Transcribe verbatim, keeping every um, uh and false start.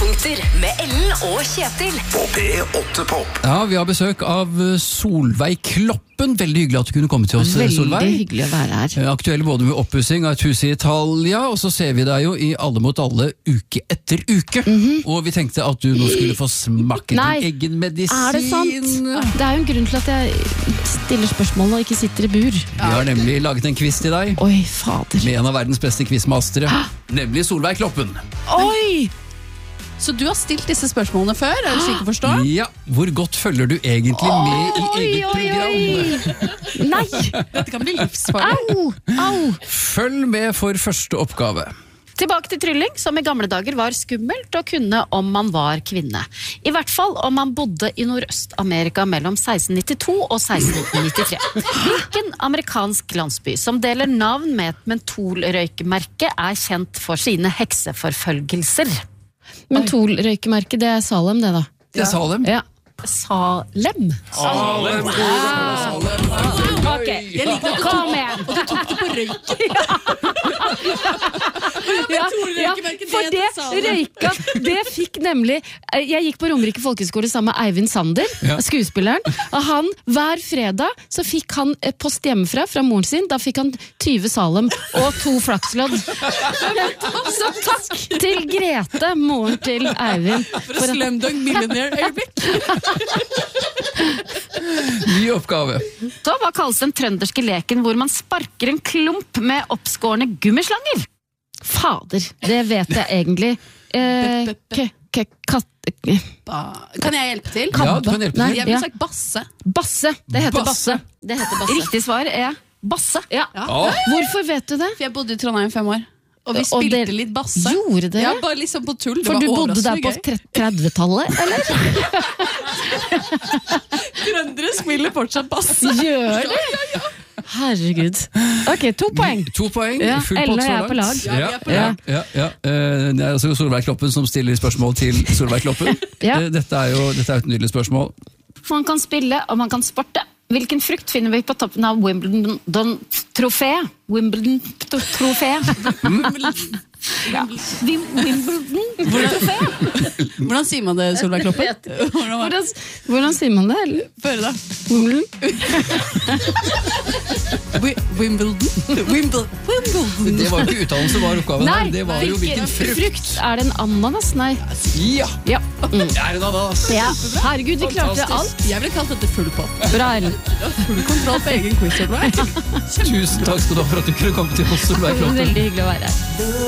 Høydepunkter med Ellen og Kjetil På P åtte Pop. Ja, vi har besøk av Solveig Kloppen. Veldig hyggelig at du kunne komme til oss, Veldig Solveig. Veldig hyggelig å være her. Aktuell både med oppussing av et hus i Italia, og så ser vi deg jo i Alle mot alle uke etter uke. Mm-hmm. Og vi tenkte at du nå skulle få smake Nei, din egen medisin. Er det sant? Det er jo en grunn til at jeg stiller spørsmål og ikke sitter i bur. Vi har nemlig laget en quiz til deg. Oi, fader. Med en av verdens beste quizmastere, nemlig Solveig Kloppen. Oi! Så du har stilt disse spørsmålene før, er det slik å forstå? Ja, hvor godt følger du egentlig med i Oi, eget oi, program? oi! Nei! Dette kan bli livsfarlig. Au, au! Følg med for første oppgave. Tilbake til trylling, som i gamle dager var skummelt å kunne om man var kvinne. I hvert fall om man bodde i Nordøst-Amerika mellom seksten nittito og seksten nittitre. Hvilken amerikansk landsby som deler navn med et mentolrøykemerke er kjent for sine hekseforfølgelser? Mentolrøykemerke, det er Salem, det da. Det er Salem. Ja. Salem? Salem. Ok, Jeg liker at du kom tok, igjen. og du tok det på røyken. Ja, ja, for det røyka, det fikk nemlig jeg gikk på Romerike folkeskole sammen med Eivind Sander, Ja. skuespilleren, og han, hver fredag så fikk han post hjemmefra fra moren sin, da fikk han tyve Salem og to flakslodd. Så takk til Grete, moren til Eivind, For å Slumdog Millionaire-øyeblikk. Ny oppgave. Så hva kalles den trønderske leken hvor man sparker en klump med oppskårne gummislanger? Fader, det vet jeg egentlig. Eh, k k katt... Kan jeg hjelpe til? Ja, du kan hjelpe Nei, til. Jeg ville ja. sagt basse. Basse, det heter Basse. basse. Det heter basse. Riktig svar er basse. Ja. Ja. Hvorfor vet du det? For jeg bodde i Trondheim fem år. Og vi Og spilte dere- litt basse. Gjorde dere? Ja, bare liksom på tull. Det For var du bodde der på overraskende gøy. trettitallet, eller? Trøndere spiller fortsatt basse. Gjør det? Herregud. Ok, to poeng. To poeng. Ja, Full Ellen pott og så jeg er på langt. lag. Ja, vi er på Ja, lag. ja, ja. Eh, Det er altså Solveig Kloppen som stiller spørsmål til Solveig Kloppen. Ja. Eh, Dette er jo dette er et nydelig spørsmål. Man kan spille, og man kan sporte. Hvilken frukt finner vi på toppen av Wimbledon-trofé? Wimbledon-trofé. Ja. Wim- Wimbledon-trofé. Hvordan sier man det, Solveig Kloppen? Hvordan var det? Hvordan, hvordan sier man det? eller? Føre da. Wimbledon? Wi- Wimbledon. Wimbledon. Wimbledon. Det var jo ikke utdannelse som var oppgaven her, Nei, det var jo hvilken frukt. Er det en ananas? Nei. Ja, Ja. Mm. det er en ananas. Ja. Herregud, vi klarte Fantastisk. alt. Jeg ville kalt dette full pott. Bra, Ellen. Full kontroll på egen quiz. Tusen takk skal du ha for at du kunne komme til oss, Solveig Kloppen. Veldig hyggelig å være her.